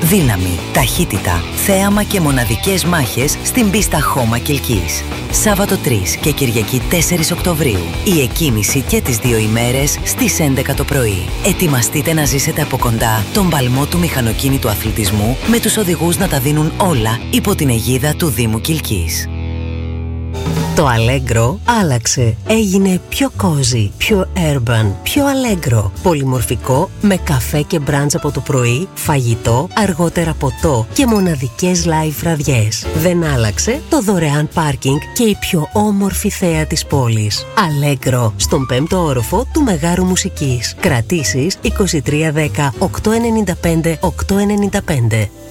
Δύναμη, ταχύτητα, θέαμα και μοναδικές μάχες στην πίστα Χώμα Κιλκής. Σάββατο 3 και Κυριακή 4 Οκτωβρίου. Η εκκίνηση και τις 2 ημέρες στις 11 το πρωί. Ετοιμαστείτε να ζήσετε από κοντά τον παλμό του μηχανοκίνητου αθλητισμού με τους οδηγούς να τα δίνουν όλα υπό την αιγίδα του Δήμου Κιλκής. Το Allegro άλλαξε. Έγινε πιο cozy, πιο urban, πιο Allegro. Πολυμορφικό, με καφέ και μπραντς από το πρωί, φαγητό, αργότερα ποτό και μοναδικές live βραδιές. Δεν άλλαξε το δωρεάν πάρκινγκ και η πιο όμορφη θέα της πόλης. Allegro, στον 5ο όροφο του Μεγάρου Μουσικής. Κρατήσεις 2310 895 895.